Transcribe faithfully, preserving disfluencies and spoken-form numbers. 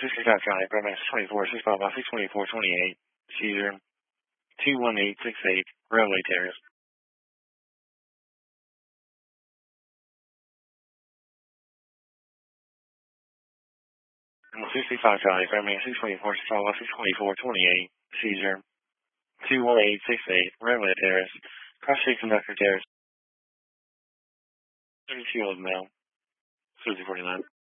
sixty-five Charlie, Bravo twenty-four, sixty-five, six twenty-four, twenty-eight, Caesar, two one eight six eight, Railway Terrace. sixty-five Charlie, Bravo six twenty-four, sixty-five, six twenty-four, twenty-eight, Caesar, two one eight six eight, Railway Terrace, Cross Street Conductor Terrace, thirty-two Old Mill, Susie forty-nine.